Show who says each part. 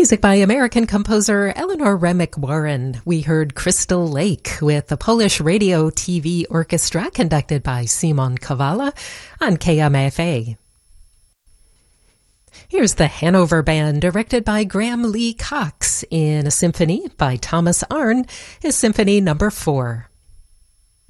Speaker 1: Music by American composer Eleanor Remick-Warren. We heard Crystal Lake with the Polish Radio TV Orchestra conducted by Simon Kowala on KMFA. Here's the Hanover Band, directed by Graham Lee Cox, in a symphony by Thomas Arne, his Symphony No. 4.